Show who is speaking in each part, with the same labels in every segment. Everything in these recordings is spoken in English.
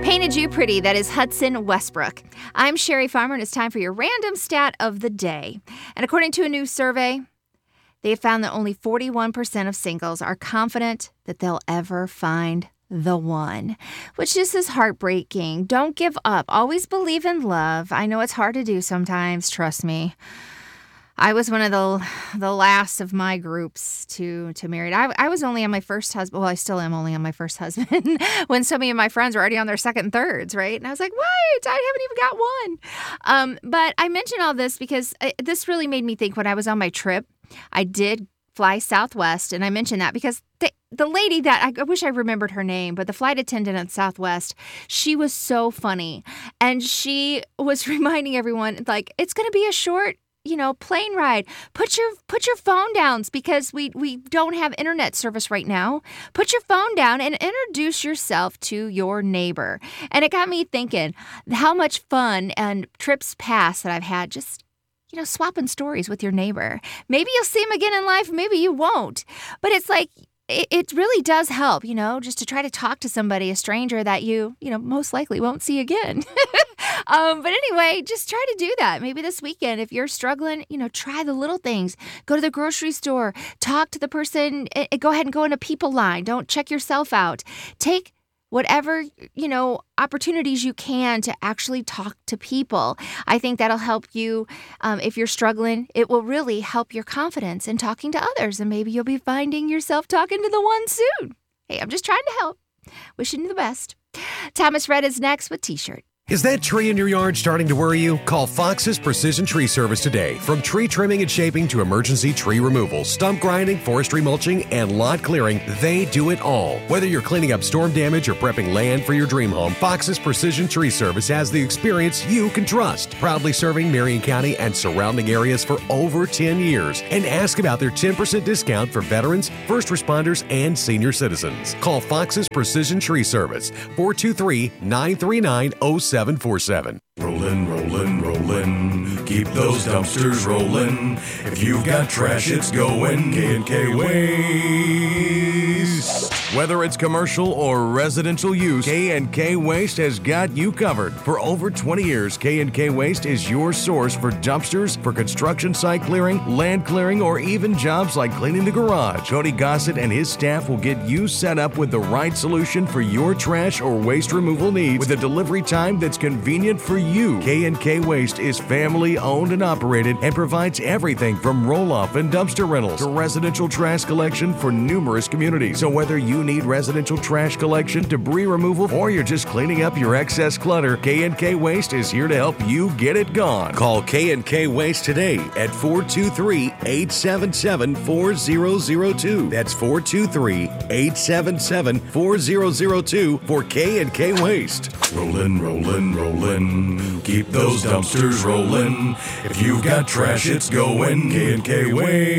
Speaker 1: Painted You Pretty, that is Hudson Westbrook. I'm Sherry Farmer, and it's time for your random stat of the day. And according to a new survey, they have found that only 41% of singles are confident that they'll ever find the one, which just is heartbreaking. Don't give up. Always believe in love. I know it's hard to do sometimes, trust me. I was one of the last of my groups to marry. I was only on my first husband. Well, I still am only on my first husband when so many of my friends were already on their second and thirds, right? And I was like, wait, I haven't even got one. But I mention all this because this really made me think when I was on my trip. I did fly Southwest, and I mentioned that because the lady that, I wish I remembered her name, but the flight attendant at Southwest, she was so funny. And she was reminding everyone, like, it's going to be a short plane ride. Put your phone down because we don't have internet service right now. Put your phone down and introduce yourself to your neighbor. And it got me thinking how much fun and trips past that I've had just, swapping stories with your neighbor. Maybe you'll see him again in life. Maybe you won't. But it's like, it really does help, just to try to talk to somebody, a stranger that you most likely won't see again. But anyway, just try to do that. Maybe this weekend, if you're struggling, try the little things. Go to the grocery store, talk to the person, go ahead and go in a people line. Don't check yourself out. Take whatever, opportunities you can to actually talk to people. I think that'll help you. If you're struggling, it will really help your confidence in talking to others. And maybe you'll be finding yourself talking to the one soon. Hey, I'm just trying to help. Wishing you the best. Thomas Rhett is next with T-shirt.
Speaker 2: Is that tree in your yard starting to worry you? Call Fox's Precision Tree Service today. From tree trimming and shaping to emergency tree removal, stump grinding, forestry mulching, and lot clearing, they do it all. Whether you're cleaning up storm damage or prepping land for your dream home, Fox's Precision Tree Service has the experience you can trust. Proudly serving Marion County and surrounding areas for over 10 years. And ask about their 10% discount for veterans, first responders, and senior citizens. Call Fox's Precision Tree Service, 423-939-0747.
Speaker 3: Rollin', rollin', rollin'. Keep those dumpsters rollin'. If you've got trash, it's going K&K Waste. Whether it's commercial or residential use, K&K Waste has got you covered. For over 20 years, K&K Waste is your source for dumpsters, for construction site clearing, land clearing, or even jobs like cleaning the garage. Cody Gossett and his staff will get you set up with the right solution for your trash or waste removal needs with a delivery time that's convenient for you. K&K Waste is family owned and operated and provides everything from roll-off and dumpster rentals to residential trash collection for numerous communities. So whether you need residential trash collection, debris removal, or you're just cleaning up your excess clutter, K&K Waste is here to help you get it gone. Call K&K Waste today at 423-877-4002. That's 423-877-4002 for K&K Waste. Rollin', rollin', rollin'. Keep those dumpsters rollin'. If you've got trash, it's going K&K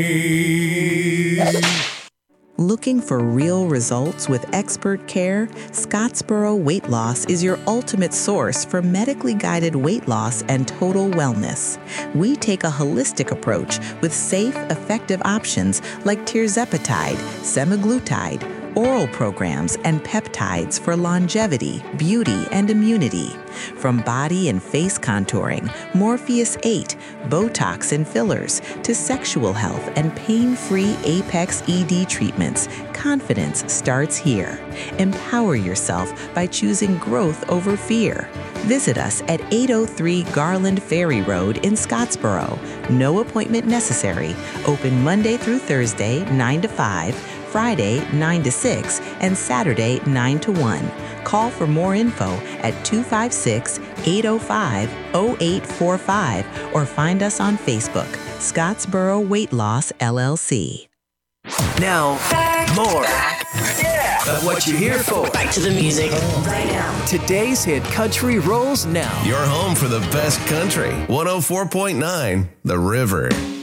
Speaker 3: Waste.
Speaker 4: Looking for real results with expert care? Scottsboro Weight Loss is your ultimate source for medically guided weight loss and total wellness. We take a holistic approach with safe, effective options like tirzepatide, semaglutide, oral programs, and peptides for longevity, beauty, and immunity. From body and face contouring, Morpheus 8, Botox and fillers, to sexual health and pain-free Apex ED treatments, confidence starts here. Empower yourself by choosing growth over fear. Visit us at 803 Garland Ferry Road in Scottsboro. No appointment necessary. Open Monday through Thursday, 9 to 5, Friday, 9 to 6, and Saturday, 9 to 1. Call for more info at 256-805-0845 or find us on Facebook, Scottsboro Weight Loss, LLC.
Speaker 5: Now, more of what you're here for.
Speaker 6: Back to the music right now.
Speaker 5: Today's hit country rolls now.
Speaker 7: Your home for the best country. 104.9 The River.